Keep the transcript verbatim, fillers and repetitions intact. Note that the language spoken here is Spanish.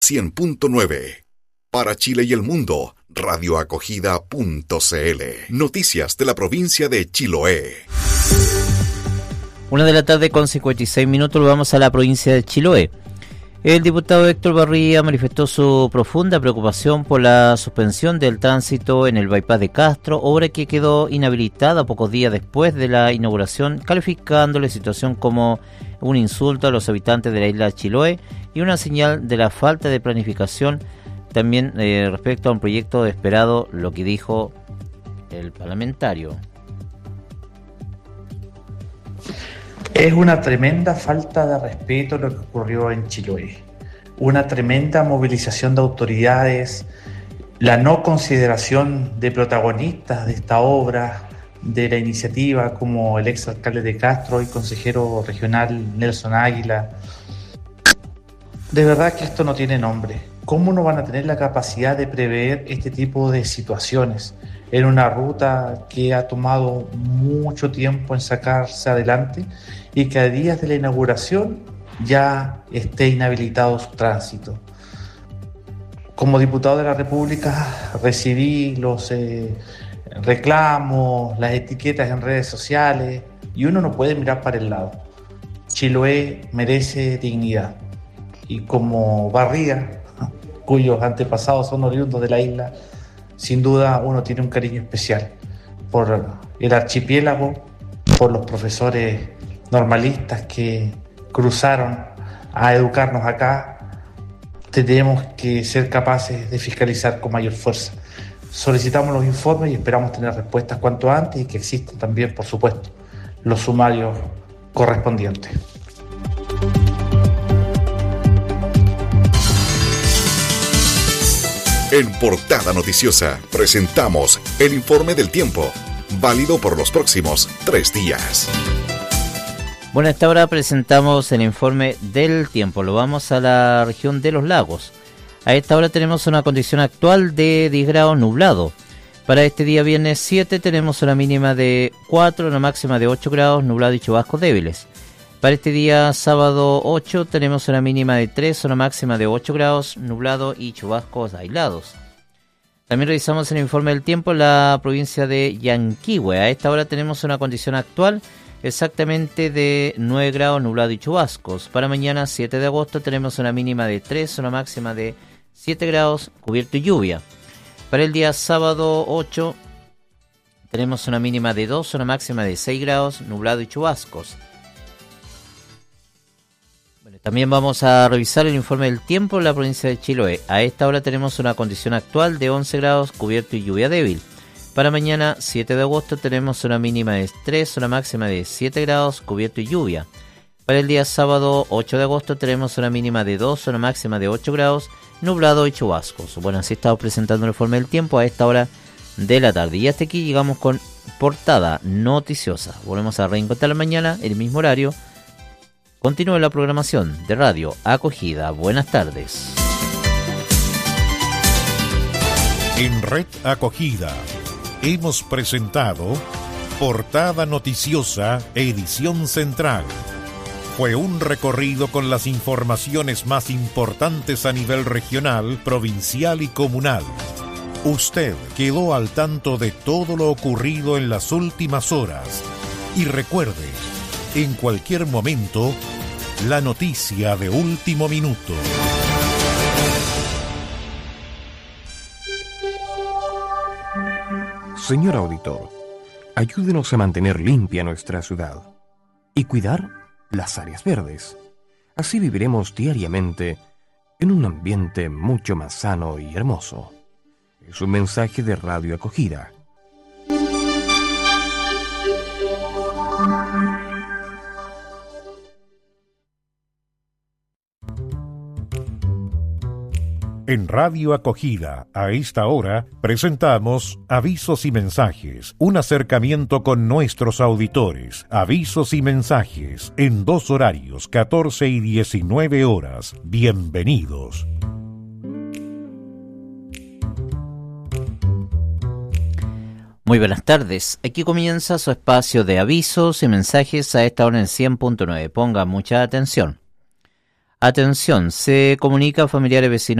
cien punto nueve. Para Chile y el mundo, radioacogida punto cl. Noticias de la provincia de Chiloé. Una de la tarde con cincuenta y seis minutos, vamos a la provincia de Chiloé. El diputado Héctor Barría manifestó su profunda preocupación por la suspensión del tránsito en el bypass de Castro, obra que quedó inhabilitada pocos días después de la inauguración, calificando la situación como un insulto a los habitantes de la isla de Chiloé y una señal de la falta de planificación. También eh, respecto a un proyecto esperado, lo que dijo el parlamentario. Es una tremenda falta de respeto lo que ocurrió en Chiloé, una tremenda movilización de autoridades, la no consideración de protagonistas de esta obra, de la iniciativa, como el exalcalde de Castro y consejero regional Nelson Águila. De verdad que esto no tiene nombre. ¿Cómo no van a tener la capacidad de prever este tipo de situaciones en una ruta que ha tomado mucho tiempo en sacarse adelante y que a días de la inauguración ya esté inhabilitado su tránsito? Como diputado de la República recibí los eh, reclamos, las etiquetas en redes sociales, y uno no puede mirar para el lado. Chiloé merece dignidad, y como Barría, cuyos antepasados son oriundos de la isla, sin duda uno tiene un cariño especial por el archipiélago, por los profesores normalistas que cruzaron a educarnos acá. Tenemos que ser capaces de fiscalizar con mayor fuerza. Solicitamos los informes y esperamos tener respuestas cuanto antes, y que existan también, por supuesto, los sumarios correspondientes. En Portada Noticiosa presentamos el informe del tiempo, válido por los próximos tres días. Bueno, a esta hora presentamos el informe del tiempo. Lo vamos a la región de los lagos. A esta hora tenemos una condición actual de diez grados nublado. Para este día viernes siete tenemos una mínima de cuatro, una máxima de ocho grados, nublado y chubascos débiles. Para este día sábado ocho tenemos una mínima de tres, una máxima de ocho grados, nublado y chubascos aislados. También revisamos el informe del tiempo en la provincia de Yanquihue. A esta hora tenemos una condición actual exactamente de nueve grados, nublado y chubascos. Para mañana siete de agosto tenemos una mínima de tres, una máxima de siete grados, cubierto y lluvia. Para el día sábado ocho tenemos una mínima de dos, una máxima de seis grados, nublado y chubascos. También vamos a revisar el informe del tiempo en la provincia de Chiloé. A esta hora tenemos una condición actual de once grados, cubierto y lluvia débil. Para mañana, siete de agosto, tenemos una mínima de tres, una máxima de siete grados, cubierto y lluvia. Para el día sábado, ocho de agosto, tenemos una mínima de dos, una máxima de ocho grados, nublado y chubascos. Bueno, así estamos presentando el informe del tiempo a esta hora de la tarde. Y hasta aquí llegamos con Portada Noticiosa. Volvemos a reencontrar mañana, el mismo horario. Continúa la programación de Radio Acogida. Buenas tardes. En Red Acogida hemos presentado Portada Noticiosa, edición central. Fue un recorrido con las informaciones más importantes a nivel regional, provincial y comunal. Usted quedó al tanto de todo lo ocurrido en las últimas horas. Y recuerde, en cualquier momento, la noticia de último minuto. Señor auditor, ayúdenos a mantener limpia nuestra ciudad y cuidar las áreas verdes. Así viviremos diariamente en un ambiente mucho más sano y hermoso. Es un mensaje de Radio Acogida. En Radio Acogida, a esta hora, presentamos Avisos y Mensajes, un acercamiento con nuestros auditores. Avisos y mensajes, en dos horarios, catorce y diecinueve horas. Bienvenidos. Muy buenas tardes. Aquí comienza su espacio de avisos y mensajes a esta hora en cien punto nueve. Ponga mucha atención. Atención, se comunica a familiares, vecinos